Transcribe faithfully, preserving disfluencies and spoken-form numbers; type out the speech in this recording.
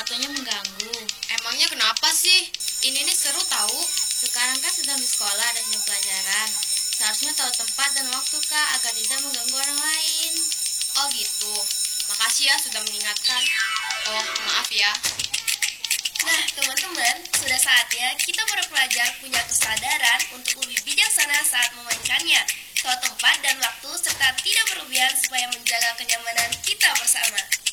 waktunya mengganggu. Emangnya kenapa sih? Ini nih seru tahu. Sekarang kan sedang di sekolah dan jam pelajaran. Seharusnya tahu tempat dan waktu Kak agar tidak mengganggu orang lain. Oh gitu. Makasih ya sudah mengingatkan. Oh, maaf ya. Nah, teman-teman, sudah saatnya kita para pelajar punya kesadaran untuk lebih bijaksana saat memainkannya. Tahu tempat dan waktu serta tidak berlebihan supaya menjaga kenyamanan kita bersama.